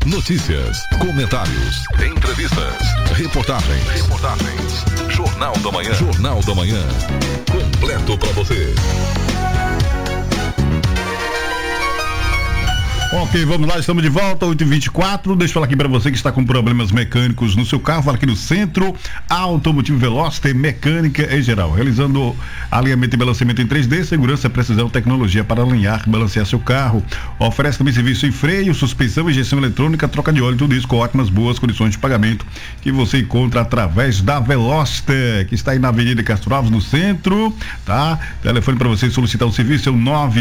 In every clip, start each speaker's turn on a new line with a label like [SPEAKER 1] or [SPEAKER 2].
[SPEAKER 1] Notícias, comentários, entrevistas, reportagens. Jornal da Manhã. Completo para você.
[SPEAKER 2] Ok, vamos lá, estamos de volta, 8h24. Deixa eu falar aqui para você que está com problemas mecânicos no seu carro. Fala aqui no Centro Automotivo Veloster, mecânica em geral, realizando alinhamento e balanceamento em 3D, segurança, precisão, tecnologia para alinhar e balancear seu carro. Oferece também serviço em freio, suspensão, injeção eletrônica, troca de óleo, tudo isso com ótimas, boas condições de pagamento que você encontra através da Veloster, que está aí na Avenida Castro Alves, no centro, tá? Telefone para você solicitar o serviço é o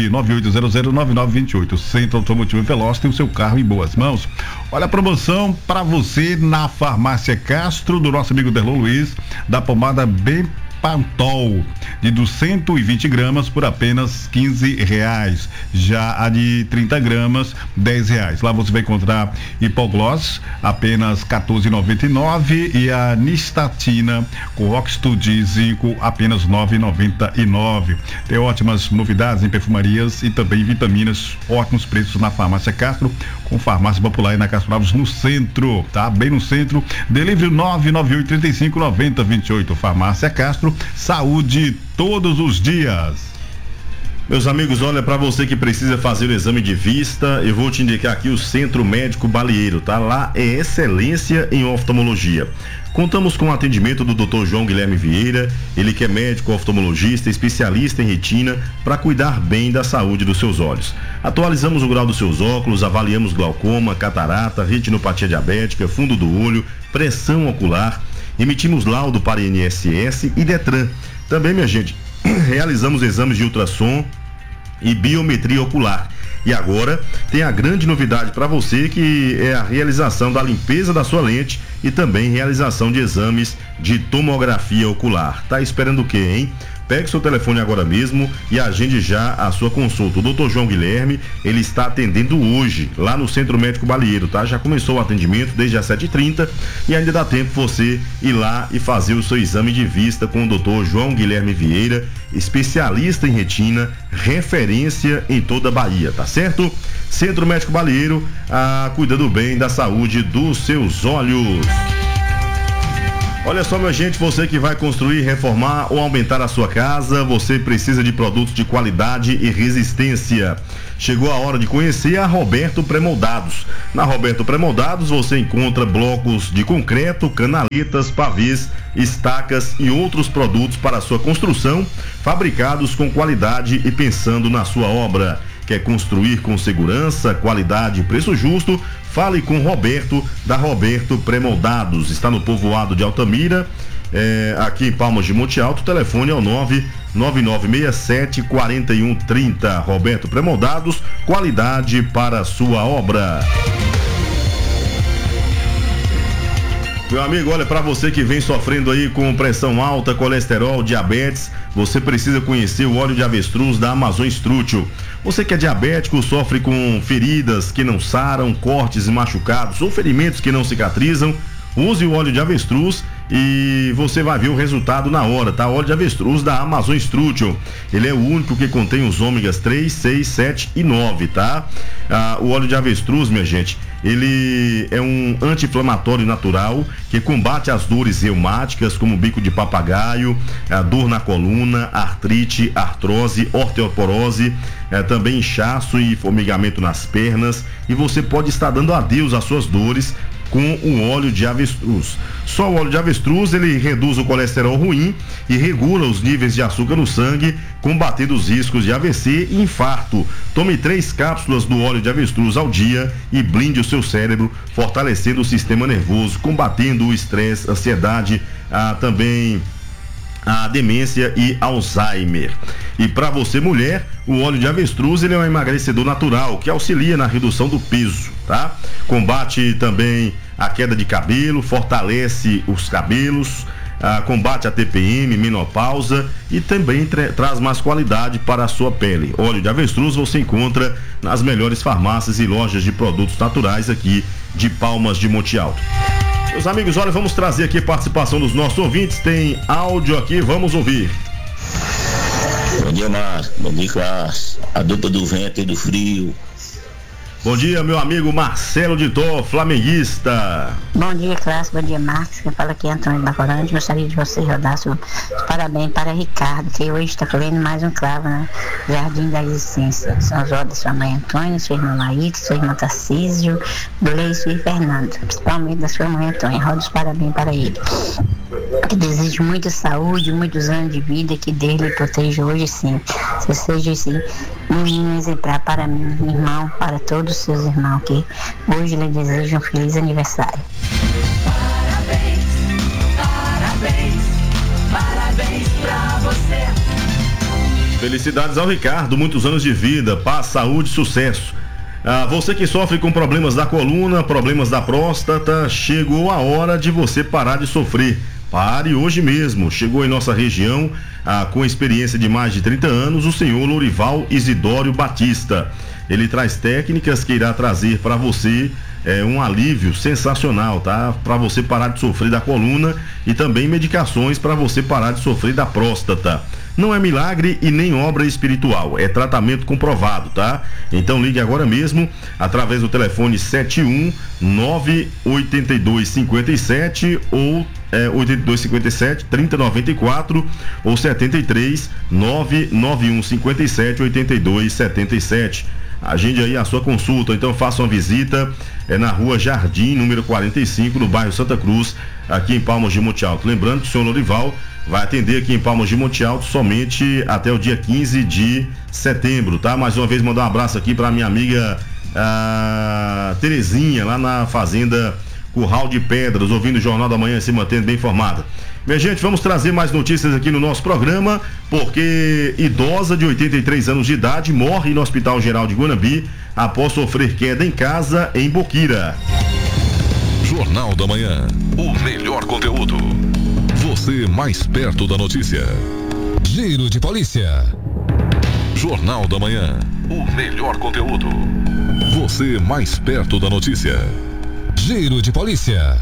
[SPEAKER 2] 998009928. Centro Automotivo Veloster, tem o seu carro em boas mãos. Olha a promoção para você na Farmácia Castro, do nosso amigo Derlon Luiz, da pomada Bepantol de 220 gramas por apenas R$15. Já a de 30 gramas, R$10. Lá você vai encontrar Hipogloss, apenas R$14,99, e a Nistatina com óxido de zinco, apenas R$9,99. Tem ótimas novidades em perfumarias e também vitaminas, ótimos preços na Farmácia Castro, com Farmácia Popular e na Castro Alves, no centro, tá? Bem no centro. Delivery 998359028. Farmácia Castro, saúde todos os dias.
[SPEAKER 3] Meus amigos, olha, para você que precisa fazer o exame de vista, eu vou te indicar aqui o Centro Médico Balieiro, tá? Lá é excelência em oftalmologia. Contamos com o atendimento do Dr. João Guilherme Vieira, ele que é médico oftalmologista, especialista em retina, para cuidar bem da saúde dos seus olhos. Atualizamos o grau dos seus óculos, avaliamos glaucoma, catarata, retinopatia diabética, fundo do olho, pressão ocular, emitimos laudo para INSS e Detran. Também, minha gente, realizamos exames de ultrassom e biometria ocular. E agora tem a grande novidade para você, que é a realização da limpeza da sua lente e também realização de exames de tomografia ocular. Tá esperando o quê, hein? Pegue seu telefone agora mesmo e agende já a sua consulta. O Dr. João Guilherme, ele está atendendo hoje lá no Centro Médico Balieiro, tá? Já começou o atendimento desde as 7h30 e ainda dá tempo você ir lá e fazer o seu exame de vista com o Dr. João Guilherme Vieira, especialista em retina, referência em toda a Bahia, tá certo? Centro Médico Balieiro, cuidando bem da saúde dos seus olhos. Olha só, minha gente, você que vai construir, reformar ou aumentar a sua casa, você precisa de produtos de qualidade e resistência. Chegou a hora de conhecer a Roberto Pré-Moldados. Na Roberto Pré-Moldados você encontra blocos de concreto, canaletas, pavês, estacas e outros produtos para a sua construção, fabricados com qualidade e pensando na sua obra. Quer construir com segurança, qualidade e preço justo? Fale com Roberto, da Roberto Pré-Moldados. Está no povoado de Altamira, aqui em Palmas de Monte Alto. O telefone é o 99967-4130. Roberto Pré-Moldados, qualidade para a sua obra. Meu amigo, olha, para você que vem sofrendo aí com pressão alta, colesterol, diabetes, você precisa conhecer o óleo de avestruz da Amazon Strútil. Você que é diabético, sofre com feridas que não saram, cortes e machucados ou ferimentos que não cicatrizam, use o óleo de avestruz e você vai ver o resultado na hora, tá? Óleo de avestruz da Amazon Strútil. Ele é o único que contém os ômegas 3, 6, 7 e 9, tá? O óleo de avestruz, minha gente, ele é um anti-inflamatório natural que combate as dores reumáticas, como bico de papagaio, a dor na coluna, artrite, artrose, osteoporose, também inchaço e formigamento nas pernas, e você pode estar dando adeus às suas dores com o óleo de avestruz. Só o óleo de avestruz, ele reduz o colesterol ruim e regula os níveis de açúcar no sangue, combatendo os riscos de AVC e infarto. Tome 3 cápsulas do óleo de avestruz ao dia e blinde o seu cérebro, fortalecendo o sistema nervoso, combatendo o estresse, ansiedade, também a demência e Alzheimer. E para você, mulher, o óleo de avestruz, ele é um emagrecedor natural que auxilia na redução do peso, tá? Combate também a queda de cabelo, fortalece os cabelos, combate a TPM, menopausa e também traz mais qualidade para a sua pele. Óleo de avestruz você encontra nas melhores farmácias e lojas de produtos naturais aqui de Palmas de Monte Alto. Meus amigos, olha, vamos trazer aqui a participação dos nossos ouvintes. Tem áudio aqui, vamos ouvir.
[SPEAKER 4] Bom dia, Márcio. Bom dia, Cássio. A dupla do vento e do frio.
[SPEAKER 3] Bom dia, meu amigo Marcelo de Tó, flamenguista.
[SPEAKER 4] Bom dia, Clássico. Bom dia, Marcos. Quem fala aqui é Antônio Bacorante. Gostaria de você rodar os parabéns para Ricardo, que hoje está colhendo mais um cravo, né? Jardim da Existência. São os da sua mãe Antônia, sua irmã Laíta, sua irmã Tarcísio, Gleice e Fernando. Principalmente da sua mãe Antônia. Roda os parabéns para ele. Que desejo muita saúde, muitos anos de vida, que Deus lhe proteja hoje sim. Você seja esse menino exemplar para mim, irmão, para todos os seus irmãos, que hoje lhe desejo um feliz aniversário.
[SPEAKER 5] Parabéns, parabéns, parabéns pra você.
[SPEAKER 3] Felicidades ao Ricardo, muitos anos de vida, paz, saúde, sucesso. Você que sofre com problemas da coluna, problemas da próstata, chegou a hora de você parar de sofrer. Pare hoje mesmo. Chegou em nossa região, com experiência de mais de 30 anos, o senhor Lourival Isidório Batista. Ele traz técnicas que irá trazer para você um alívio sensacional, tá? Para você parar de sofrer da coluna, e também medicações para você parar de sofrer da próstata. Não é milagre e nem obra espiritual, é tratamento comprovado, tá? Então ligue agora mesmo através do telefone 7198257 ou 8257 3094 ou 73 99157 8277. Agende aí a sua consulta, então faça uma visita na rua Jardim, número 45, no bairro Santa Cruz, aqui em Palmas de Monte Alto. Lembrando que o senhor Lourival vai atender aqui em Palmas de Monte Alto somente até o dia 15 de setembro, tá? Mais uma vez mandar um abraço aqui para minha amiga Terezinha, lá na fazenda Curral de Pedras, ouvindo o Jornal da Manhã, se mantendo bem informada. Minha gente, vamos trazer mais notícias aqui no nosso programa, porque idosa de 83 anos de idade morre no Hospital Geral de Guanambi após sofrer queda em casa em Boquira.
[SPEAKER 1] Jornal da Manhã, o melhor conteúdo. Você mais perto da notícia. Giro de Polícia. Jornal da Manhã, o melhor conteúdo. Você mais perto da notícia. Giro de Polícia.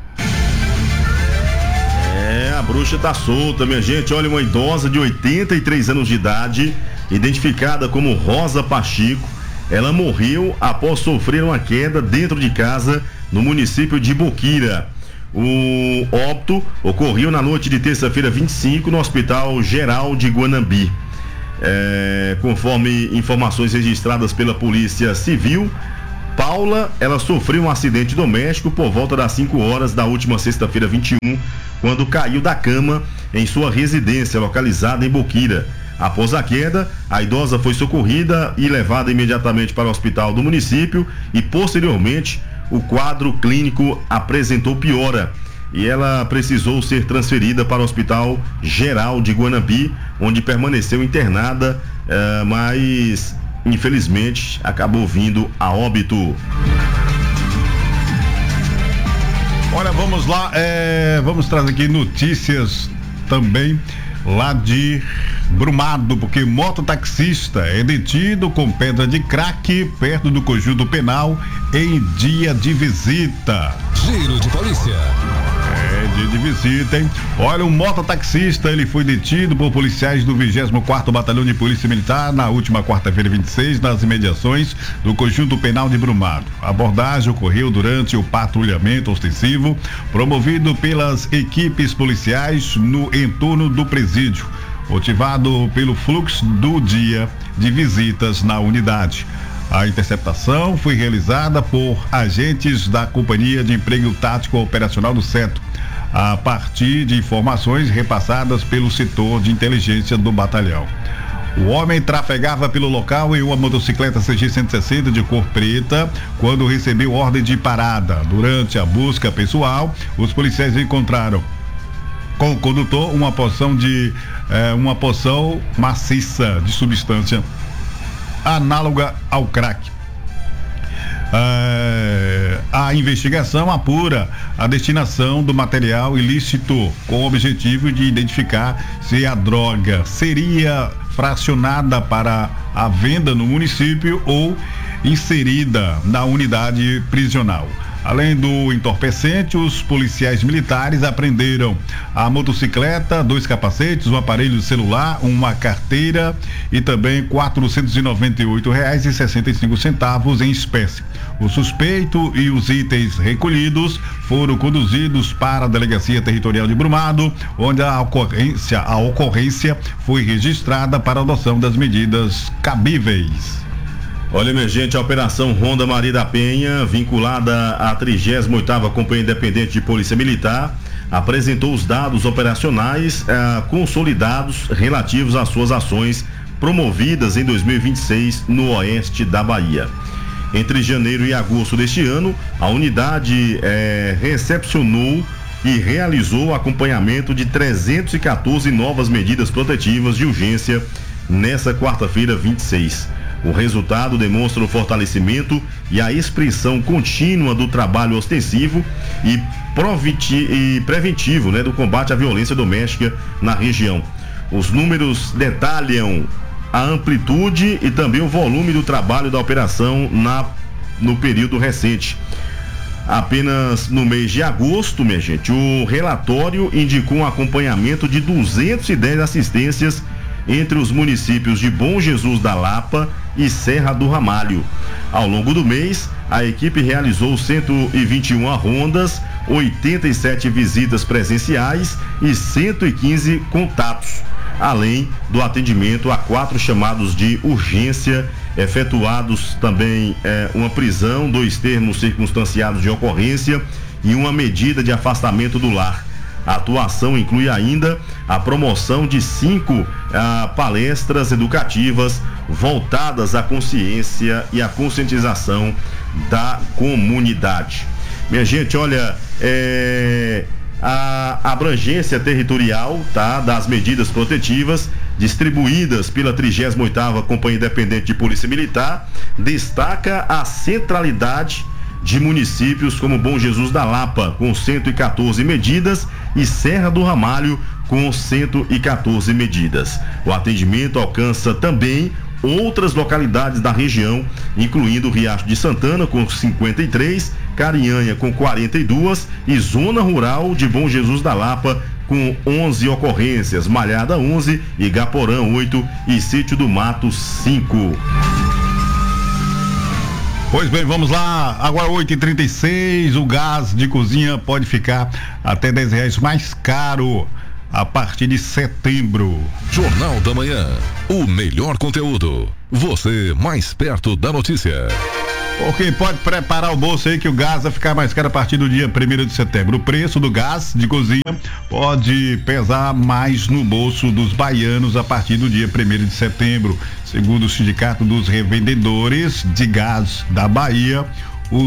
[SPEAKER 3] A bruxa tá solta, minha gente. Olha, uma idosa de 83 anos de idade, identificada como Rosa Pacheco, ela morreu após sofrer uma queda dentro de casa no município de Boquira. O óbito ocorreu na noite de terça-feira 25 no Hospital Geral de Guanambi. Conforme informações registradas pela Polícia Civil, Paula, ela sofreu um acidente doméstico por volta das 5 horas da última sexta-feira 21, quando caiu da cama em sua residência localizada em Boquira. Após a queda, a idosa foi socorrida e levada imediatamente para o hospital do município e, posteriormente, o quadro clínico apresentou piora e ela precisou ser transferida para o Hospital Geral de Guanambi, onde permaneceu internada, mas infelizmente acabou vindo a óbito.
[SPEAKER 2] Olha, vamos lá, vamos trazer aqui notícias também lá de Brumado, porque mototaxista é detido com pedra de crack perto do conjunto penal em dia de visita.
[SPEAKER 1] Giro de Polícia.
[SPEAKER 2] Dia de visita, hein? Olha, um mototaxista, ele foi detido por policiais do 24º Batalhão de Polícia Militar na última quarta-feira 26, nas imediações do conjunto penal de Brumado. A abordagem ocorreu durante o patrulhamento ostensivo promovido pelas equipes policiais no entorno do presídio, motivado pelo fluxo do dia de visitas na unidade. A interceptação foi realizada por agentes da Companhia de Emprego Tático Operacional do CETO, a partir de informações repassadas pelo setor de inteligência do batalhão. O homem trafegava pelo local em uma motocicleta CG 160 de cor preta quando recebeu ordem de parada. Durante a busca pessoal, os policiais encontraram com o condutor uma poção maciça de substância análoga ao crack. A investigação apura a destinação do material ilícito com o objetivo de identificar se a droga seria fracionada para a venda no município ou inserida na unidade prisional. Além do entorpecente, os policiais militares apreenderam a motocicleta, 2 capacetes, um aparelho celular, uma carteira e também R$ 498,65 em espécie. O suspeito e os itens recolhidos foram conduzidos para a Delegacia Territorial de Brumado, onde a ocorrência foi registrada para a adoção das medidas cabíveis.
[SPEAKER 3] Olha, minha gente, a Operação Ronda Maria da Penha, vinculada à 38ª Companhia Independente de Polícia Militar, apresentou os dados operacionais consolidados relativos às suas ações promovidas em 2026 no oeste da Bahia. Entre janeiro e agosto deste ano, a unidade recepcionou e realizou o acompanhamento de 314 novas medidas protetivas de urgência nessa quarta-feira 26. O resultado demonstra o fortalecimento e a expressão contínua do trabalho ostensivo e preventivo, do combate à violência doméstica na região. Os números detalham a amplitude e também o volume do trabalho da operação no período recente. Apenas no mês de agosto, minha gente, o relatório indicou um acompanhamento de 210 assistências entre os municípios de Bom Jesus da Lapa e Serra do Ramalho. Ao longo do mês, a equipe realizou 121 rondas, 87 visitas presenciais e 115 contatos, além do atendimento a 4 chamados de urgência, efetuados também uma prisão, 2 termos circunstanciados de ocorrência e uma medida de afastamento do lar. A atuação inclui ainda a promoção de 5 palestras educativas voltadas à consciência e à conscientização da comunidade. Minha gente, olha, a abrangência territorial, das medidas protetivas distribuídas pela 38ª Companhia Independente de Polícia Militar destaca a centralidade de municípios como Bom Jesus da Lapa, com 114 medidas, e Serra do Ramalho, com 114 medidas. O atendimento alcança também outras localidades da região, incluindo Riacho de Santana, com 53, Carinhanha, com 42, e Zona Rural de Bom Jesus da Lapa, com 11 ocorrências, Malhada 11, Igaporã 8 e Sítio do Mato 5.
[SPEAKER 2] Pois bem, vamos lá, agora 8h36, o gás de cozinha pode ficar até R$10 mais caro a partir de setembro.
[SPEAKER 1] Jornal da Manhã, o melhor conteúdo, você mais perto da notícia.
[SPEAKER 2] Ok, pode preparar o bolso aí que o gás vai ficar mais caro a partir do dia 1º de setembro. O preço do gás de cozinha pode pesar mais no bolso dos baianos a partir do dia 1º de setembro. Segundo o Sindicato dos Revendedores de Gás da Bahia, o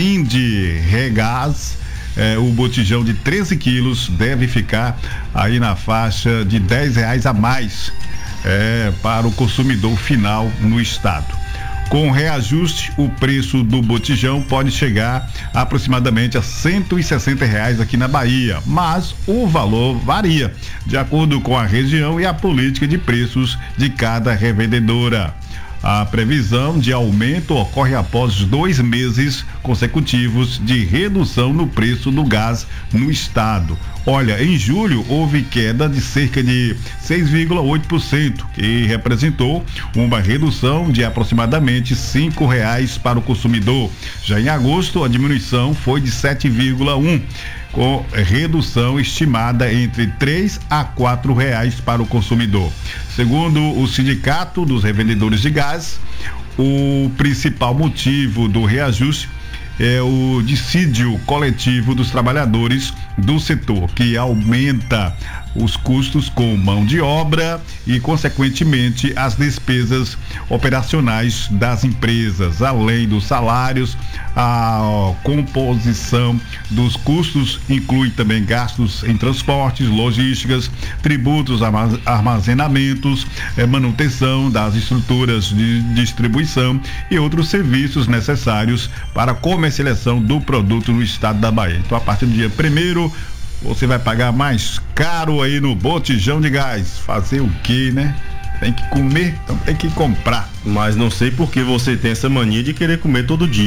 [SPEAKER 2] Sindregás, o botijão de 13 quilos deve ficar aí na faixa de R$10 a mais para o consumidor final no estado. Com reajuste, o preço do botijão pode chegar aproximadamente a R$160 aqui na Bahia, mas o valor varia de acordo com a região e a política de preços de cada revendedora. A previsão de aumento ocorre após 2 meses consecutivos de redução no preço do gás no estado. Olha, em julho houve queda de cerca de 6,8%, que representou uma redução de aproximadamente R$5 para o consumidor. Já em agosto, a diminuição foi de 7,1%. Com redução estimada entre R$3 a R$4 para o consumidor. Segundo o Sindicato dos Revendedores de Gás, o principal motivo do reajuste é o dissídio coletivo dos trabalhadores do setor, que aumenta os custos com mão de obra e, consequentemente, as despesas operacionais das empresas, além dos salários. A composição dos custos inclui também gastos em transportes, logísticas, tributos, armazenamentos, manutenção das estruturas de distribuição e outros serviços necessários para a comercialização do produto no estado da Bahia. Então, a partir do dia 1º, você vai pagar mais caro aí no botijão de gás. Fazer o quê, né? Tem que comer, então tem que comprar.
[SPEAKER 3] Mas não sei por que você tem essa mania de querer comer todo dia.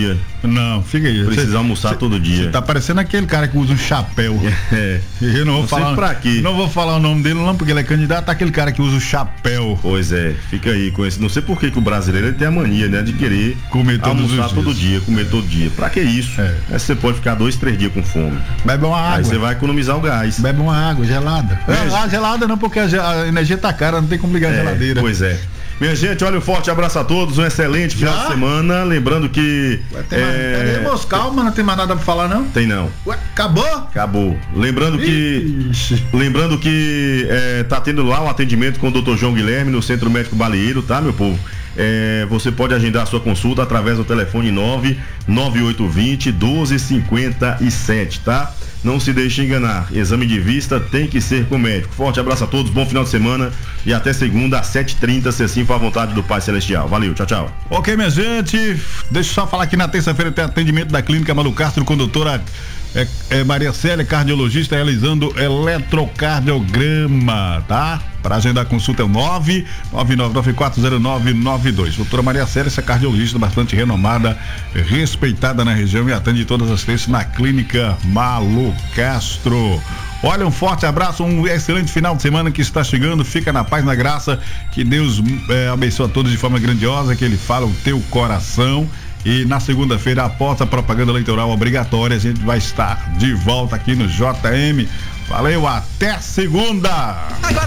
[SPEAKER 2] Não, fica aí.
[SPEAKER 3] Precisa almoçar todo dia.
[SPEAKER 2] Você tá parecendo aquele cara que usa um chapéu. Eu não vou falar.
[SPEAKER 3] Pra quê?
[SPEAKER 2] Não vou falar o nome dele não, porque ele é candidato àquele cara que usa o chapéu.
[SPEAKER 3] Pois é, fica aí com esse. Não sei por que o brasileiro ele tem a mania, né, de querer
[SPEAKER 2] comer
[SPEAKER 3] almoçar todo dia, comer todo dia. Pra que isso? Aí você pode ficar 2, 3 dias com fome.
[SPEAKER 2] Bebe uma água.
[SPEAKER 3] Aí você vai economizar o gás.
[SPEAKER 2] Bebe uma água gelada. Gelada não, porque a energia tá cara, não tem como ligar a geladeira.
[SPEAKER 3] Pois é. Minha gente, olha, um forte abraço a todos, um excelente final de semana. Lembrando que.
[SPEAKER 2] Calma, não tem mais nada pra falar, não?
[SPEAKER 3] Tem não.
[SPEAKER 2] Ué, acabou?
[SPEAKER 3] Acabou. Lembrando que tá tendo lá um atendimento com o Dr. João Guilherme no Centro Médico Balieiro, tá, meu povo? Você pode agendar a sua consulta através do telefone 99820-1257, tá? Não se deixe enganar, exame de vista tem que ser com o médico. Forte abraço a todos, bom final de semana e até segunda às 7h30, se assim for a vontade do Pai Celestial. Valeu, tchau, tchau.
[SPEAKER 2] Ok, minha gente, deixa eu só falar que na terça-feira tem atendimento da Clínica Malu Castro com a doutora Maria Célia, cardiologista, realizando eletrocardiograma, tá? Para agendar a consulta é o 999940992. Doutora Maria Célia, essa cardiologista bastante renomada, respeitada na região e atende todas as terças na Clínica Malu Castro. Olha, um forte abraço, um excelente final de semana que está chegando. Fica na paz, na graça, que Deus abençoe a todos de forma grandiosa, que Ele fala o teu coração. E na segunda-feira, após a propaganda eleitoral obrigatória, a gente vai estar de volta aqui no JM. Valeu, até segunda!